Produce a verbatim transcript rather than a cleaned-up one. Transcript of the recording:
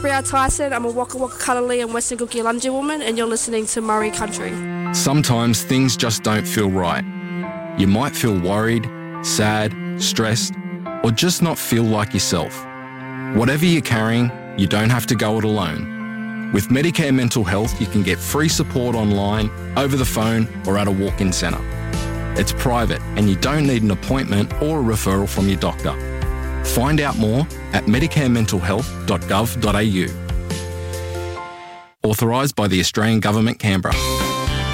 Bria Tyson, I'm a Waka Waka Cuddly and Western Gookie woman, and you're listening to Murray Country. Sometimes things just don't feel right. You might feel worried, sad, stressed, or just not feel like yourself. Whatever you're carrying, you don't have to go it alone. With Medicare Mental Health, you can get free support online, over the phone, or at a walk-in centre. It's private and you don't need an appointment or a referral from your doctor. Find out more at medicare mental health dot gov dot a u. Authorised by the Australian Government, Canberra.